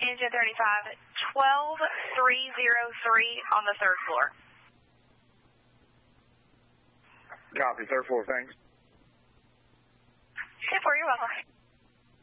Unit 1035, 12303 on the 3rd floor. Copy, 3rd floor, thanks. 10-4, you're welcome.